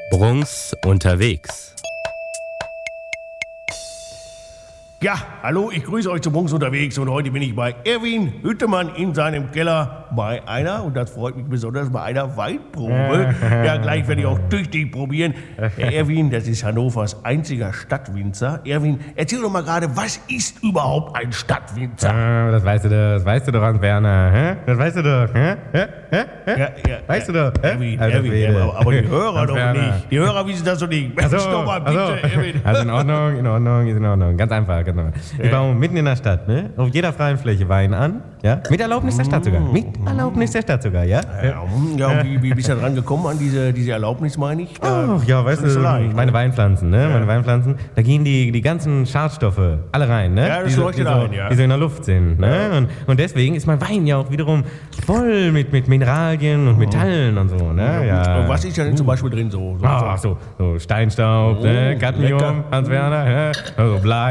Brunks unterwegs. Ja, hallo, ich grüße euch zu Brunks unterwegs und heute bin ich bei Erwin Hüttemann in seinem Keller bei einer, und das freut mich besonders, bei einer Weinprobe. Ja, gleich werde ich auch tüchtig probieren. Herr Erwin, das ist Hannovers einziger Stadtwinzer. Erwin, erzähl doch mal gerade, was ist überhaupt ein Stadtwinzer? Das weißt du doch, Hans Werner. Hä? Das weißt du doch. Hä? Ja, Weißt du doch? Erwin, Alter Erwin, Schwede. aber die Hörer Hans doch Werner. nicht. Die Hörer wissen das doch nicht. Mensch, doch mal bitte, Erwin. Also in Ordnung. Ganz einfach. Wir bauen mitten in der Stadt, ne? Auf jeder freien Fläche Wein an, ja? Mit Erlaubnis der Stadt sogar. Ja? Ja, und wie bist du da dran gekommen an diese Erlaubnis, meine ich? Ach ja, weißt du, so leicht, meine Weinpflanzen, ne? Meine Weinpflanzen, da gehen die ganzen Schadstoffe alle rein, ne? Ja, das leuchtet ein, ja. Die so in der Luft sind, ne? Und deswegen ist mein Wein ja auch wiederum voll mit Mineralien und Metallen und so, ne? Ja. Und was ist denn zum Beispiel drin so? So Steinstaub, ne? Cadmium, lecker. Hans Werner, also Blei.